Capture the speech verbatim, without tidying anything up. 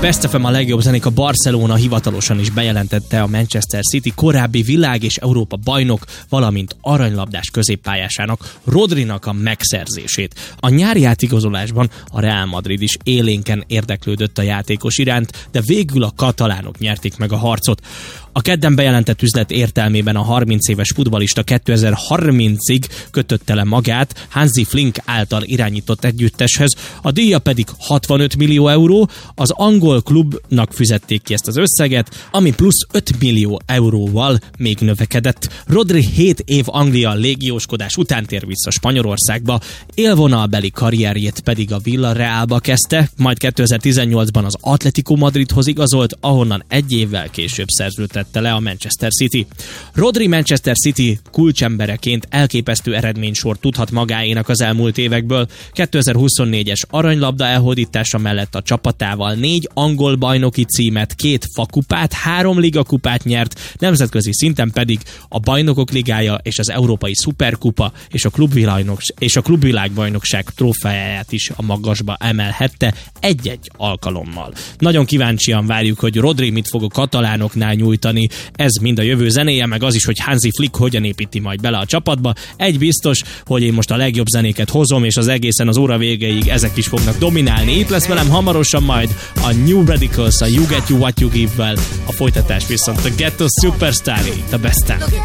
Best ef em a legjobb zenék. A Barcelona hivatalosan is bejelentette a Manchester City korábbi világ és Európa bajnok, valamint aranylabdás középpályásának, Rodrinak a megszerzését. A nyári átigazolásban a Real Madrid is élénken érdeklődött a játékos iránt, de végül a katalánok nyerték meg a harcot. A kedden bejelentett üzlet értelmében a harminc éves futballista kétezer-harmincig kötötte le magát Hansi Flick által irányított együtteshez, a díja pedig hatvanöt millió euró, az angol klubnak fizették ki ezt az összeget, ami plusz öt millió euróval még növekedett. Rodri hét év Anglia légióskodás után tér vissza Spanyolországba, élvonalbeli karrierjét pedig a Villarrealba kezdte, majd kétezer-tizennyolcban az Atletico Madridhoz igazolt, ahonnan egy évvel később szerződtette le a Manchester City. Rodri Manchester City kulcsembereként elképesztő eredménysort tudhat magáénak az elmúlt évekből. kétezer-huszonnégyes aranylabda elhódítása mellett a csapatával négy angol bajnoki címet, két fakupát, három ligakupát nyert, nemzetközi szinten pedig a Bajnokok Ligája és az Európai Szuperkupa és a Klubvilágnos- és a Klubvilágbajnokság trófeáját is a magasba emelhette egy-egy alkalommal. Nagyon kíváncsian várjuk, hogy Rodri mit fog a katalánoknál nyújtani. Ez mind a jövő zenéje, meg az is, hogy Hansi Flick hogyan építi majd bele a csapatba. Egy biztos, hogy én most a legjobb zenéket hozom, és az egészen az óra végéig ezek is fognak dominálni. Itt lesz velem hamarosan majd a New Radicals, a You Get You What You Give-vel, a folytatás viszont a Ghetto Superstar, a Best Time.